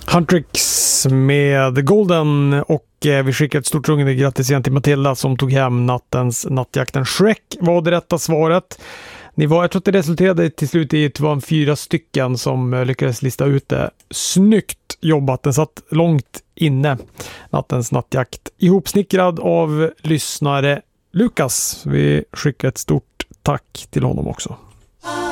Huntrix med Golden, och vi skickar ett stort rungande grattis igen till Matilda som tog hem nattjakten. Shrek var det rätta svaret. Jag tror att det resulterade till slut i att det var 4 stycken som lyckades lista ut det. Snyggt jobbat, den satt långt inne. Nattens nattjakt, ihopsnickrad av lyssnare Lukas. Vi skickar ett stort tack till honom också.